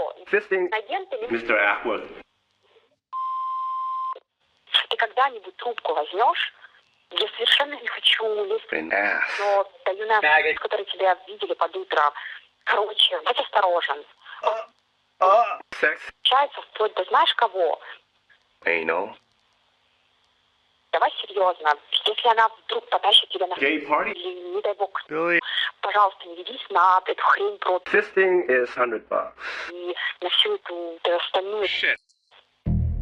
что? Fisting, Агент или... Mr. Ackworth. Ты когда-нибудь трубку возьмешь? Я совершенно не хочу лезть. Но даю на которые тебя видели под утро. Короче, будь осторожен. Sex, Получается вплоть до знаешь кого? anal, Давай серьезно. Если она вдруг потащит тебя на... gay party. Или, не дай бог, Billy. пожалуйста, не ведись на эту хрень против Fisting is $100. и на всю эту остальную...